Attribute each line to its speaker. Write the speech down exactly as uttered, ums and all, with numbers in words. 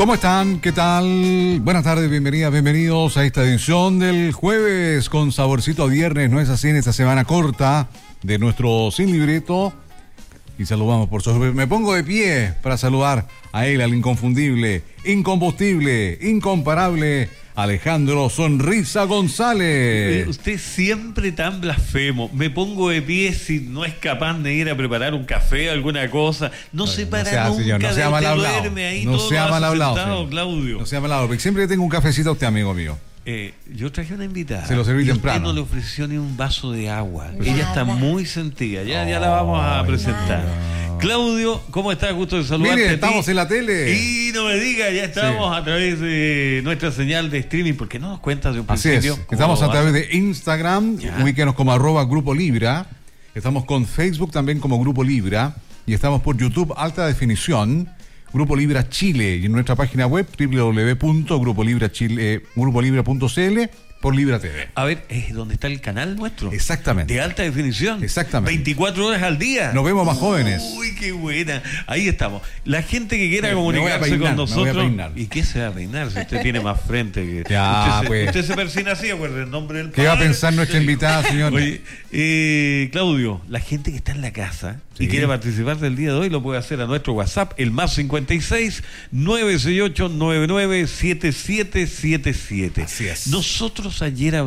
Speaker 1: ¿Cómo están? ¿Qué tal? Buenas tardes, bienvenidas, bienvenidos a esta edición del jueves con saborcito a viernes. No es así en esta semana corta de nuestro Sin Libreto. Y saludamos por sobre. Me pongo de pie para saludar a él, al inconfundible, incombustible, incomparable Alejandro Sonrisa González.
Speaker 2: Usted siempre tan blasfemo. Me pongo de pie si no es capaz de ir a preparar un café, alguna cosa. No, no se para no sea, nunca. Señor,
Speaker 1: no sea mal hablado.
Speaker 2: Ahí
Speaker 1: no sea mal hablado,
Speaker 2: sentado, Claudio.
Speaker 1: No sea mal hablado, porque siempre tengo un cafecito a usted, amigo mío.
Speaker 2: Eh, yo traje una invitada.
Speaker 1: Se lo serví
Speaker 2: y
Speaker 1: temprano.
Speaker 2: Usted no le ofreció ni un vaso de agua. Nada. Ella está muy sentida. Ya, ya la vamos a presentar. No. Claudio, ¿cómo estás? Gusto de saludarte.
Speaker 1: Mire, estamos en la tele.
Speaker 2: Y no me diga, ya estamos sí. a través de nuestra señal de streaming. ¿Por qué no nos cuentas de un
Speaker 1: Así
Speaker 2: principio?
Speaker 1: Es. Estamos a través de Instagram, ubíquenos como arroba Grupo Libra. Estamos con Facebook también como Grupo Libra. Y estamos por YouTube Alta Definición, Grupo Libra Chile. Y en nuestra página web doble u doble u doble u punto grupo libra punto c l por Libra T V.
Speaker 2: A ver, es donde está el canal nuestro.
Speaker 1: Exactamente.
Speaker 2: De alta definición.
Speaker 1: Exactamente.
Speaker 2: veinticuatro horas al día.
Speaker 1: Nos vemos más jóvenes.
Speaker 2: Uy, qué buena. Ahí estamos. La gente que quiera me, comunicarse me peinar, con nosotros. ¿Y qué se va a peinar si usted tiene más frente que
Speaker 1: ya,
Speaker 2: usted,
Speaker 1: pues.
Speaker 2: se, usted se persina así, acuerde el nombre del
Speaker 1: ¿Qué padre? Va a pensar nuestra invitada, señor?
Speaker 2: Oye, eh, Claudio, la gente que está en la casa sí. y quiere participar del día de hoy lo puede hacer a nuestro WhatsApp, el más cincuenta y seis, nueve seis ocho, nueve nueve siete siete siete siete.
Speaker 1: Así es.
Speaker 2: Nosotros ayer